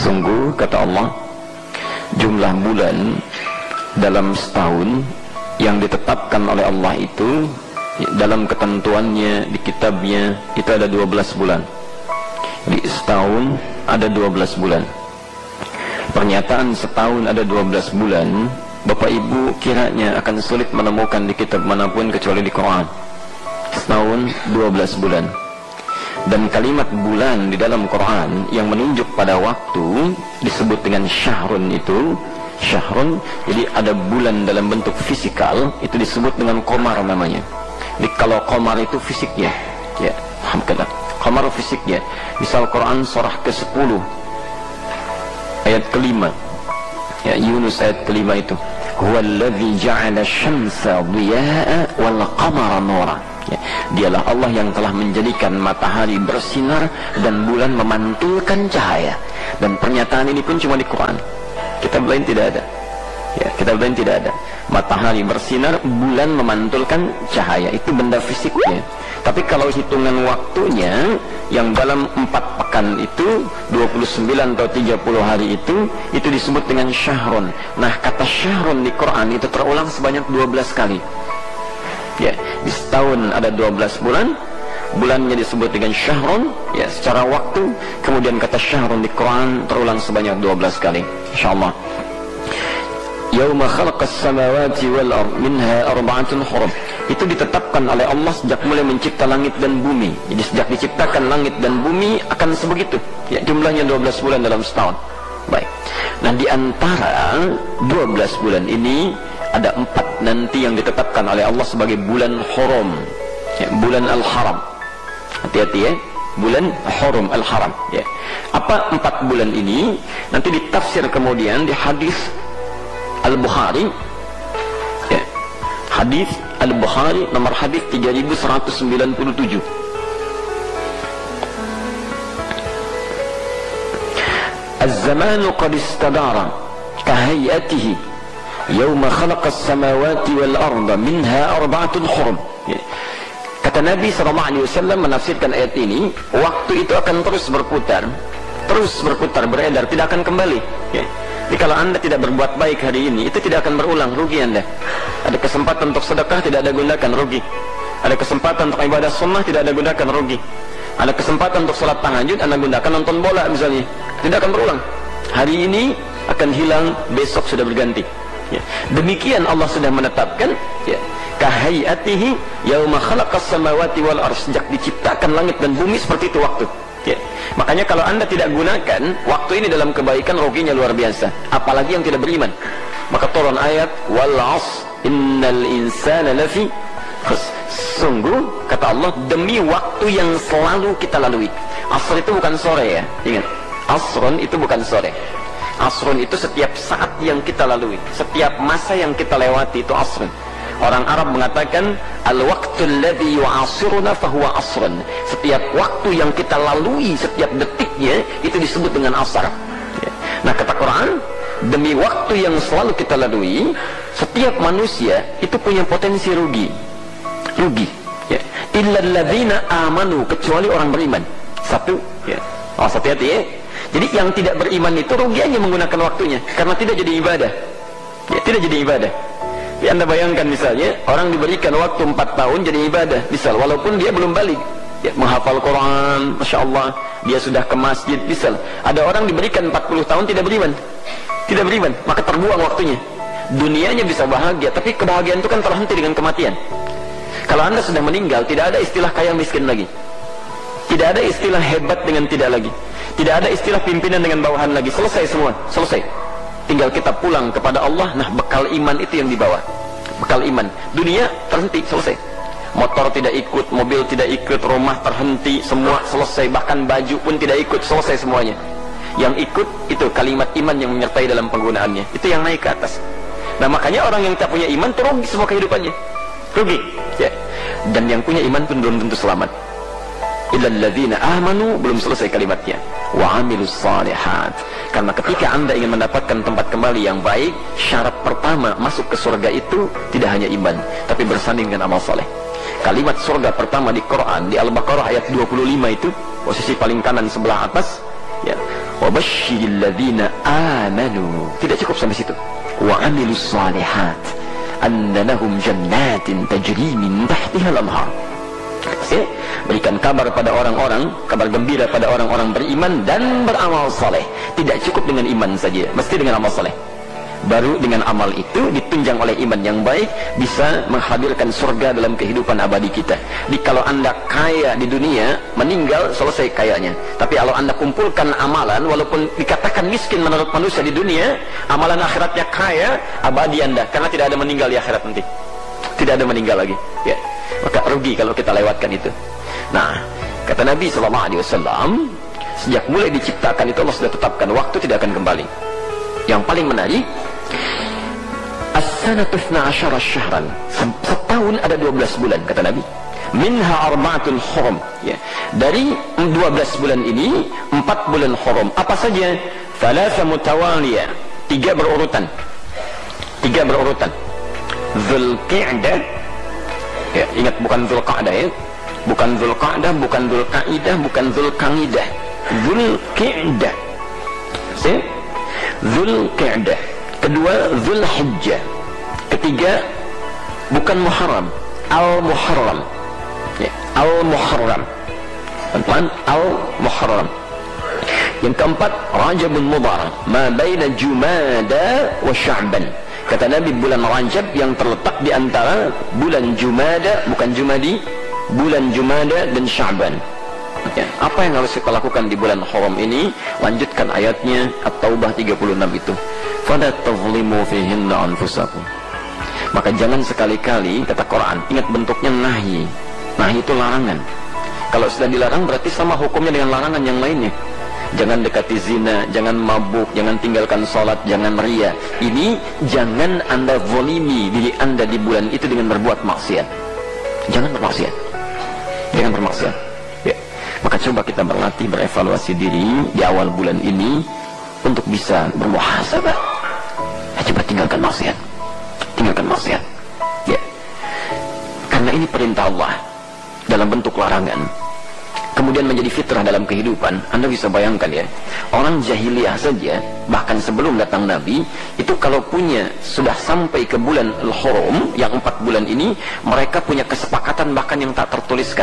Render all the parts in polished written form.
Sungguh kata Allah, jumlah bulan dalam setahun yang ditetapkan oleh Allah itu dalam ketentuannya di kitabnya itu ada 12 bulan. Di setahun ada 12 bulan. Pernyataan setahun ada 12 bulan, Bapak Ibu kiranya akan sulit menemukan di kitab manapun kecuali di Quran. Setahun 12 bulan. Dan kalimat bulan di dalam Quran yang menunjuk pada waktu disebut dengan syahrun itu, syahrun, jadi ada bulan dalam bentuk fisikal, itu disebut dengan qamar namanya. Jadi kalau qamar itu fisiknya, ya, alhamdulillah, qamar fisiknya. Misal Quran surah ke-10 ayat ke-5, ya, Yunus ayat ke-5 itu, huwallazi ja'ala syamsa dhiya'a wal qamara nura. Ya, dialah Allah yang telah menjadikan matahari bersinar dan bulan memantulkan cahaya. Dan pernyataan ini pun cuma di Quran. Kitab lain tidak ada. Ya, kitab lain tidak ada. Matahari bersinar, bulan memantulkan cahaya. Itu benda fisiknya. Tapi kalau hitungan waktunya yang dalam 4 pekan itu 29 atau 30 hari itu disebut dengan syahrun. Nah, kata syahrun di Quran itu terulang sebanyak 12 kali. Ya, di setahun ada 12 bulan, bulannya disebut dengan syahrun, ya, secara waktu. Kemudian kata syahrun di Quran terulang sebanyak 12 kali. Insyaallah. Yauma khalaqas samawati wal ard minha arba'atun hurum. Itu ditetapkan oleh Allah sejak mulai mencipta langit dan bumi. Jadi sejak diciptakan langit dan bumi akan sebegitu. Ya, jumlahnya 12 bulan dalam setahun. Baik. Nah, di antara 12 bulan ini ada 4 nanti yang ditetapkan oleh Allah sebagai bulan hurum, ya, bulan al-haram. Hati-hati ya, bulan hurum al-haram. Ya. Apa 4 bulan ini? Nanti ditafsir kemudian di hadis Al-Bukhari. Ya. Hadis Al-Bukhari nomor hadis 3197. Az-zamanu qad istadara kahayatihi yauma khalaqas samawati wal arda minha arba'atun hurum. Ya. Kata Nabi SAW menafsirkan ayat ini, waktu itu akan terus berputar, beredar, tidak akan kembali. Ya. Jadi kalau anda tidak berbuat baik hari ini, itu tidak akan berulang, rugi anda. Ada kesempatan untuk sedekah, tidak ada gunakan, rugi. Ada kesempatan untuk ibadah sunnah, tidak ada gunakan, rugi. Ada kesempatan untuk salat tahajud, anda gunakan nonton bola misalnya, tidak akan berulang. Hari ini akan hilang, besok sudah berganti. Ya. Demikian Allah sudah menetapkan, ya, kahayatihi yauma khalaqas samawati wal ardh, sejak diciptakan langit dan bumi seperti itu waktu. Ya. Makanya kalau anda tidak gunakan waktu ini dalam kebaikan, ruginya luar biasa. Apalagi yang tidak beriman. Maka turun ayat wal 'ashr innal insana lafi khusr. Sungguh kata Allah, demi waktu yang selalu kita lalui. Asr itu bukan sore ya, ingat. Asrun itu bukan sore. Asrun itu setiap saat yang kita lalui, setiap masa yang kita lewati itu asrun. Orang Arab mengatakan al-waqtul ladzi yu'asiruna fahuwa asrun. Setiap waktu yang kita lalui, setiap detiknya itu disebut dengan asar. Nah, kata Quran, demi waktu yang selalu kita lalui, setiap manusia itu punya potensi rugi. Ya. Illal ladzina amanu, kecuali orang beriman. Satu, ya. Oh, hati-hati ya. Jadi yang tidak beriman itu rugi aja menggunakan waktunya, karena tidak jadi ibadah. Ya, tidak jadi ibadah. Ya, anda bayangkan misalnya orang diberikan waktu 4 tahun jadi ibadah, misal, walaupun dia belum balik, ya, menghafal Quran, masya Allah, dia sudah ke masjid, misal. Ada orang diberikan 40 tahun tidak beriman, maka terbuang waktunya. Dunianya bisa bahagia, tapi kebahagiaan itu kan terhenti dengan kematian. Kalau anda sudah meninggal, tidak ada istilah kaya miskin lagi, tidak ada istilah hebat dengan tidak lagi, tidak ada istilah pimpinan dengan bawahan lagi. Selesai semua, selesai. Tinggal kita pulang kepada Allah. Nah, bekal iman itu yang dibawa, bekal iman. Dunia terhenti, selesai. Motor tidak ikut, mobil tidak ikut, rumah terhenti, semua selesai. Bahkan baju pun tidak ikut, selesai semuanya. Yang ikut itu kalimat iman yang menyertai dalam penggunaannya, itu yang naik ke atas. Nah, makanya orang yang tak punya iman itu rugi semua kehidupannya, rugi ya. Dan yang punya iman pun belum tentu selamat. Illal ladzina amanu, belum selesai kalimatnya, wa amilus shalihat. Karena ketika anda ingin mendapatkan tempat kembali yang baik, syarat pertama masuk ke surga itu tidak hanya iman, tapi bersanding dengan amal saleh. Kalimat surga pertama di Quran, di Al-Baqarah ayat 25 itu, posisi paling kanan sebelah atas, ya, wa basyiril ladzina amanu. Tidak cukup sampai situ. Wa amilus shalihat anna lahum jannatin tajri min tahtiha al-anhar. Berikan kabar pada orang-orang, kabar gembira pada orang-orang beriman dan beramal saleh. Tidak cukup dengan iman saja, mesti dengan amal saleh. Baru dengan amal itu ditunjang oleh iman yang baik bisa menghadirkan surga dalam kehidupan abadi kita. Jadi kalau anda kaya di dunia, meninggal selesai kayanya. Tapi kalau anda kumpulkan amalan, walaupun dikatakan miskin menurut manusia di dunia, amalan akhiratnya kaya, abadi anda, karena tidak ada meninggal di akhirat nanti. Tidak ada meninggal lagi. Ya, maka rugi kalau kita lewatkan itu. Nah, kata Nabi SAW, sejak mulai diciptakan itu Allah sudah tetapkan waktu tidak akan kembali. Yang paling menarik, as-sanatu 12 syahran, setahun ada 12 bulan kata Nabi. Minha arba'atun hurum, ya. Dari 12 bulan ini 4 bulan hurum. Apa saja? Thalatha mutawaliyah, 3 berurutan. 3 berurutan. Dzulqa'dah, ya, ingat bukan Dzulqa'dah ya. Bukan Dzulqa'dah, bukan Dzulqa'idah, bukan Dzulqa'idah. Dzulqa'dah. Ya? Dzulqa'dah. Kedua Dzulhijjah. Ketiga bukan Muharram, Al-Muharram. Ya, Al-Muharram. Teman-teman, Al-Muharram. Yang keempat Rajabun Mudhar, ma baina Jumada wa Sya'ban. Kata Nabi, bulan Rajab yang terletak di antara bulan Jumada, bukan Jumadi, bulan Jumada dan Sya'ban. Ya, apa yang harus kita lakukan di bulan haram ini? Lanjutkan ayatnya At-Taubah 36 itu. Fala tazlimu fihinna anfusakum. Maka jangan sekali-kali, kata Quran, ingat bentuknya nahi. Nahi itu larangan. Kalau sudah dilarang berarti sama hukumnya dengan larangan yang lainnya. Jangan dekati zina, jangan mabuk, jangan tinggalkan sholat, jangan riya. Ini jangan anda zalimi diri anda di bulan itu dengan berbuat maksiat. Jangan bermaksiat. Jangan bermaksiat. Ya. Maka coba kita berlatih, berevaluasi diri di awal bulan ini untuk bisa bermuhasabah. Coba tinggalkan maksiat. Tinggalkan maksiat. Ya. Karena ini perintah Allah dalam bentuk larangan. Kemudian menjadi fitrah dalam kehidupan. Anda bisa bayangkan ya, orang jahiliyah saja, bahkan sebelum datang Nabi, itu kalau punya, sudah sampai ke bulan Al-Haram, yang 4 bulan ini, mereka punya kesepakatan bahkan yang tak tertuliskan.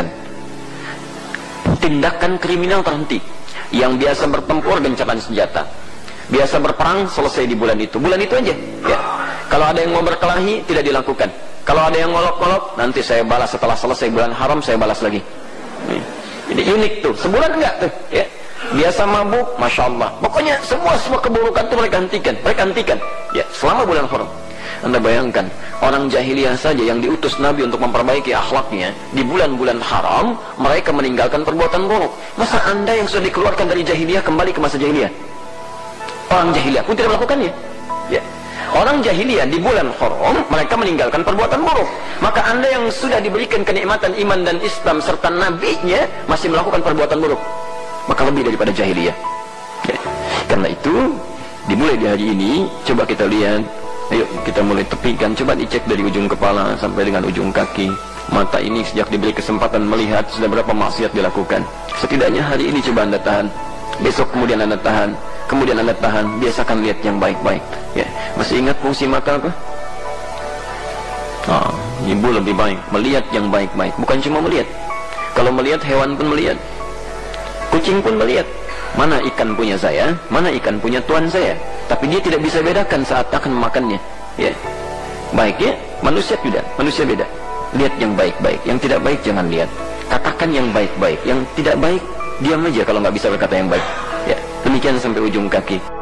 Tindakan kriminal terhenti. Yang biasa bertempur, gencatan senjata. Biasa berperang, selesai di bulan itu. Bulan itu aja. Ya. Kalau ada yang mau berkelahi, tidak dilakukan. Kalau ada yang ngolok-ngolok, nanti saya balas setelah selesai bulan haram, saya balas lagi. Jadi unik tuh, sebulan enggak tuh, ya. Biasa mabuk, masya Allah. Pokoknya semua keburukan tuh mereka hentikan, ya, selama bulan haram. Anda bayangkan, orang jahiliyah saja yang diutus Nabi untuk memperbaiki akhlaknya di bulan-bulan haram, mereka meninggalkan perbuatan buruk. Masa Anda yang sudah dikeluarkan dari jahiliyah kembali ke masa jahiliyah? Orang jahiliyah pun tidak melakukannya, ya. Orang jahiliyah di bulan haram mereka meninggalkan perbuatan buruk. Maka Anda yang sudah diberikan kenikmatan iman dan Islam serta nabinya masih melakukan perbuatan buruk, maka lebih daripada jahiliyah. Ya. Karena itu dimulai di hari ini, coba kita lihat. Ayo kita mulai tepikan, coba dicek dari ujung kepala sampai dengan ujung kaki. Mata ini sejak diberi kesempatan melihat sudah berapa maksiat dilakukan. Setidaknya hari ini coba Anda tahan. Besok kemudian Anda tahan. Kemudian Anda tahan, biasakan lihat yang baik-baik. Ya, masih ingat fungsi mata apa? Ibu lebih baik melihat yang baik-baik, bukan cuma melihat. Kalau melihat, hewan pun melihat, kucing pun melihat. Mana ikan punya saya, mana ikan punya tuan saya. Tapi dia tidak bisa bedakan saat akan memakannya. Ya, baik ya, manusia tidak, manusia beda. Lihat yang baik-baik, yang tidak baik jangan lihat. Katakan yang baik-baik, yang tidak baik diam aja kalau nggak bisa berkata yang baik. Ya, demikian sampai ujung kaki.